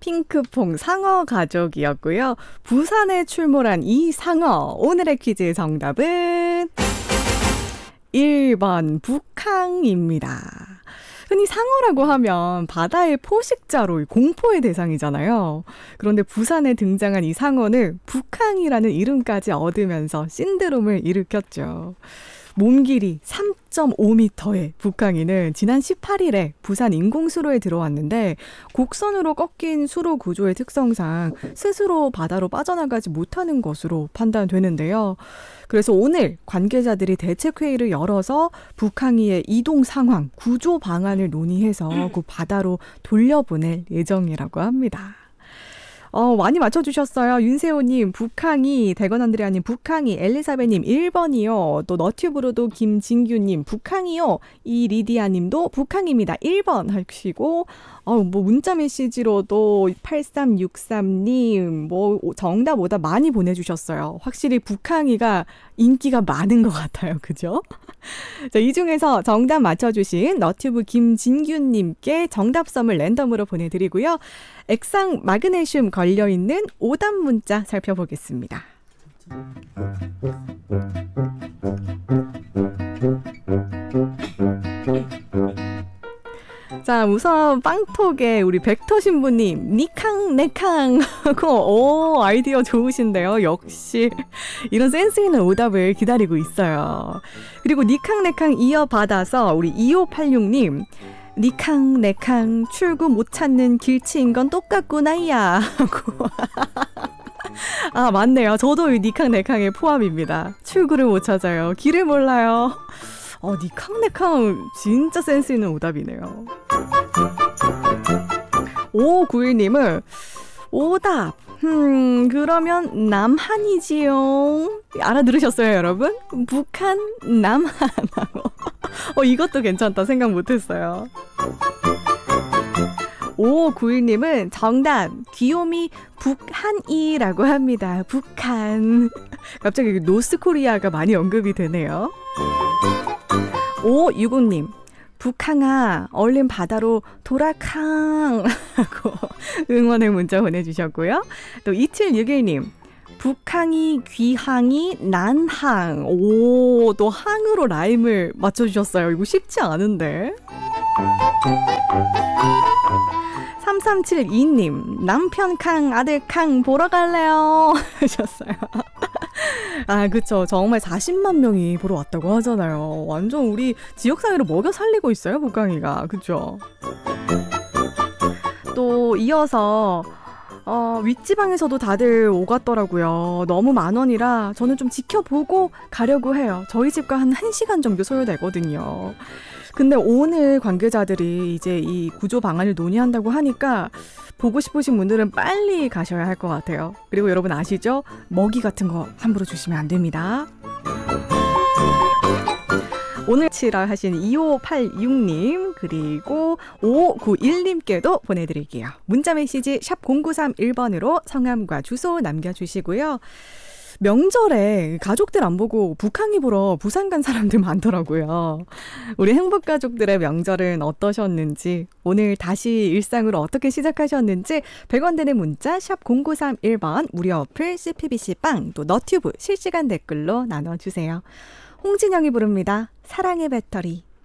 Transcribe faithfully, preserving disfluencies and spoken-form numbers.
핑크퐁 상어 가족이었고요. 부산에 출몰한 이 상어. 오늘의 퀴즈 정답은 일 번 북항입니다. 흔히 상어라고 하면 바다의 포식자로 공포의 대상이잖아요. 그런데 부산에 등장한 이 상어는 북항이라는 이름까지 얻으면서 신드롬을 일으켰죠. 몸 길이 삼 점 오 미터의 북항이는 지난 십팔 일에 부산 인공수로에 들어왔는데 곡선으로 꺾인 수로 구조의 특성상 스스로 바다로 빠져나가지 못하는 것으로 판단되는데요. 그래서 오늘 관계자들이 대책회의를 열어서 북항이의 이동 상황, 구조 방안을 논의해서 그 바다로 돌려보낼 예정이라고 합니다. 어, 많이 맞춰주셨어요. 윤세호님, 북항이, 대건 안드레아님, 북항이, 엘리사벳님, 일 번이요. 또 너튜브로도 김진규님, 북항이요. 이 리디아님도 북항입니다. 일 번 하시고, 어, 뭐 문자 메시지로도 팔삼육삼님, 뭐 정답 오답 많이 보내주셨어요. 확실히 북항이가 인기가 많은 것 같아요. 그죠? 자, 이 중에서 정답 맞춰주신 너튜브 김진규님께 정답 선물 랜덤으로 보내드리고요. 액상 마그네슘 걸려있는 오답 문자 살펴보겠습니다. 자, 우선 빵톡에 우리 벡터 신부님 니캉 네캉 하고 오 아이디어 좋으신데요. 역시 이런 센스 있는 오답을 기다리고 있어요. 그리고 니캉 네캉 이어받아서 우리 이오팔육님 니캉 네캉 출구 못 찾는 길치인 건 똑같구나야 하고 아 맞네요. 저도 이 니캉 네캉에 포함입니다. 출구를 못 찾아요. 길을 몰라요. 어, 니캉 네캉 진짜 센스 있는 오답이네요. 오구일님은 오답 음 그러면 남한이지요. 알아들으셨어요 여러분? 북한 남한하고 어 이것도 괜찮다. 생각 못했어요. 오구일님은 정답 귀요미 북한이라고 합니다. 북한. 갑자기 노스코리아가 많이 언급이 되네요. 오육오님 북항아 얼른 바다로 돌아캉 하고 응원의 문자 보내주셨고요. 또 이칠육일님 북항이 귀항이 난항. 오, 또 항으로 라임을 맞춰주셨어요. 이거 쉽지 않은데. 삼삼칠이님 남편 캉 아들 캉 보러 갈래요 하셨어요. 아 그쵸. 정말 사십만 명이 보러 왔다고 하잖아요. 완전 우리 지역사회를 먹여 살리고 있어요 북항이가. 그쵸. 또 이어서 어, 윗지방에서도 다들 오갔더라고요. 너무 만원이라 저는 좀 지켜보고 가려고 해요. 저희 집과 한 1시간 정도 소요되거든요. 근데 오늘 관계자들이 이제 이 구조 방안을 논의한다고 하니까 보고 싶으신 분들은 빨리 가셔야 할 것 같아요. 그리고 여러분 아시죠? 먹이 같은 거 함부로 주시면 안 됩니다. 오늘 치라 하신 이오팔육님 그리고 오구일님께도 보내드릴게요. 문자메시지 샵 공구삼일 번으로 성함과 주소 남겨주시고요. 명절에 가족들 안 보고 북항이 보러 부산 간 사람들 많더라고요. 우리 행복가족들의 명절은 어떠셨는지, 오늘 다시 일상으로 어떻게 시작하셨는지 백 원 되는 문자 샵 공구삼일 번 무료 어플 씨피비씨 빵 또 너튜브 실시간 댓글로 나눠주세요. 홍진영이 부릅니다. 사랑의 배터리.